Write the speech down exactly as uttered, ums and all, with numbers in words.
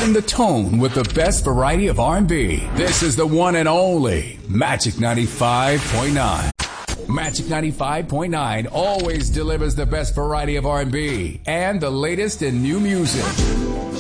setting the tone with the best variety of R and B. This is the one and only Magic ninety-five point nine. Magic ninety-five point nine always delivers the best variety of R and B and the latest in new music.